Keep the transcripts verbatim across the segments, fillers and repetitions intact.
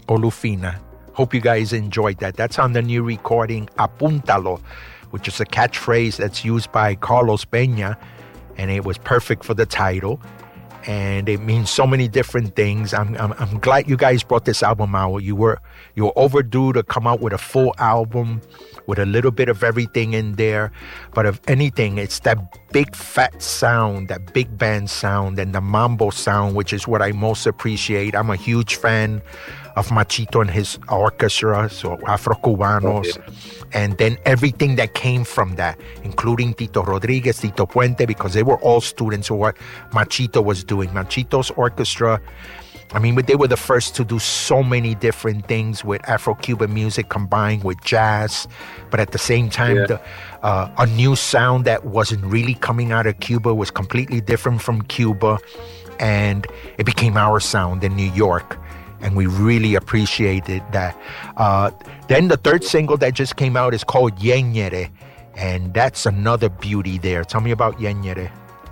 Olufina. Hope you guys enjoyed that. That's on the new recording, Apúntalo, which is a catchphrase that's used by Carlos Peña, and it was perfect for the title. And it means so many different things. I'm, I'm I'm glad you guys brought this album out. You were you were overdue to come out with a full album with a little bit of everything in there. But if anything, it's that big fat sound, that big band sound, and the mambo sound, which is what I most appreciate. I'm a huge fan of Machito and his orchestra, so Afro-Cubanos, and then everything that came from that, including Tito Rodriguez, Tito Puente, because they were all students of what Machito was doing. Machito's orchestra, I mean, they were the first to do so many different things with Afro-Cuban music combined with jazz, but at the same time, yeah. the, uh, a new sound that wasn't really coming out of Cuba, was completely different from Cuba, and it became our sound in New York. And we really appreciated that. Uh, then the third single that just came out is called Yenyere, and that's another beauty there. Tell me about Yenyere.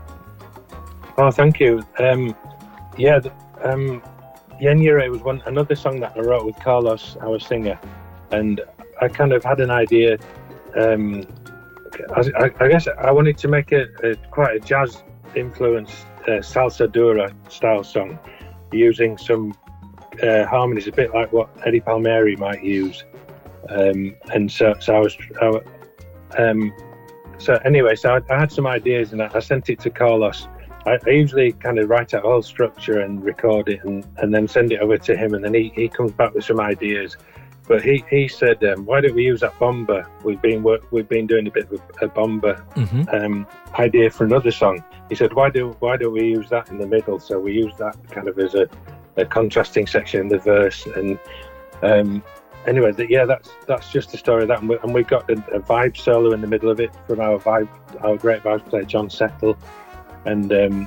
Oh, thank you. Um, yeah, um, Yenyere was one another song that I wrote with Carlos, our singer, and I kind of had an idea. Um, I, I guess I wanted to make a, a quite a jazz-influenced uh, salsa dura style song, using some Uh, harmonies, a bit like what Eddie Palmieri might use, um, and so so I was, I, um, so anyway, so I, I had some ideas and I, I sent it to Carlos. I, I usually kind of write out a whole structure and record it, and, and then send it over to him, and then he, he comes back with some ideas. But he, he said, um, why don't we use that bomba? We've been work, we've been doing a bit of a bomba mm-hmm. um, idea for another song. He said, why do why don't we use that in the middle? So we use that kind of as a a contrasting section in the verse, and um, anyway, the, yeah, that's that's just the story of that, and, we, and we've got a, a vibe solo in the middle of it from our vibe, our great vibe player John Settle, and um,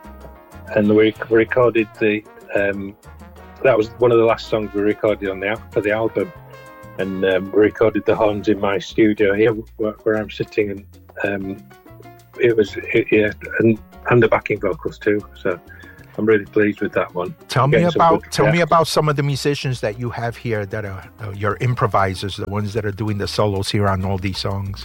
and we recorded the um, that was one of the last songs we recorded on the for the album, and um, we recorded the horns in my studio here where, where I'm sitting, and um, it was it, yeah, and and the backing vocals too, so I'm really pleased with that one. Tell me about tell me about some of the musicians that you have here that are uh, your improvisers, the ones that are doing the solos here on all these songs.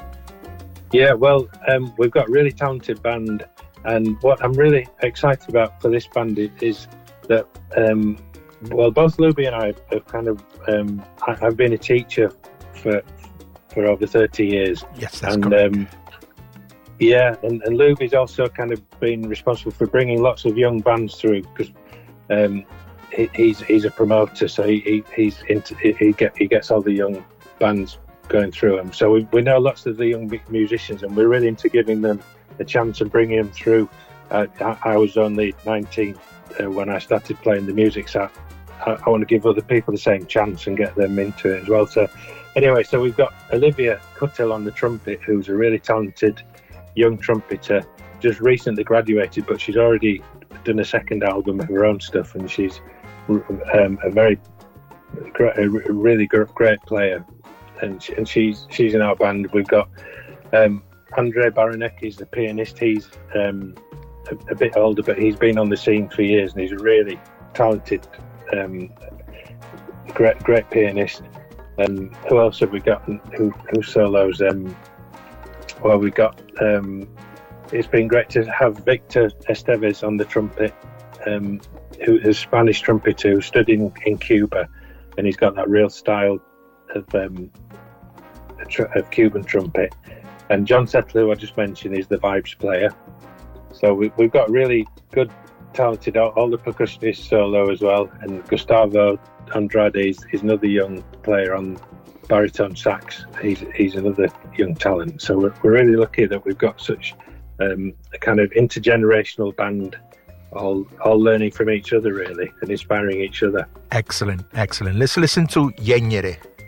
Yeah, well, um, we've got a really talented band, and what I'm really excited about for this band is that, um, well, both Luby and I have kind of, um, I've been a teacher for for over thirty years. Yes, that's and, correct. Um, Yeah, and, and Luby's also kind of been responsible for bringing lots of young bands through, because um, he, he's he's a promoter, so he, he he's into, he get he gets all the young bands going through them. So we we know lots of the young musicians, and we're really into giving them a chance and bringing them through. Uh, I, I was only nineteen uh, when I started playing the music, so I, I want to give other people the same chance and get them into it as well. So anyway, so we've got Olivia Cuttle on the trumpet, who's a really talented young trumpeter, just recently graduated, but she's already done a second album of her own stuff, and she's um, a very a really great player, and she, and she's she's in our band. We've got um, Andre Baronek is the pianist. He's um, a, a bit older, but he's been on the scene for years, and he's a really talented, um, great great pianist. And who else have we got? Who who solos? Um, Well, we got. Um, it's been great to have Victor Estevez on the trumpet, um, who is a Spanish trumpeter who studied in, in Cuba, and he's got that real style of um, of Cuban trumpet. And John Settle, who I just mentioned, is the vibes player. So we, we've got really good, talented all, all the percussionists solo as well. And Gustavo Andrade is, is another young player on baritone sax. He's he's another young talent. So we're, we're really lucky that we've got such um, a kind of intergenerational band, all all learning from each other really and inspiring each other. Excellent, excellent. Let's listen to Yenyere.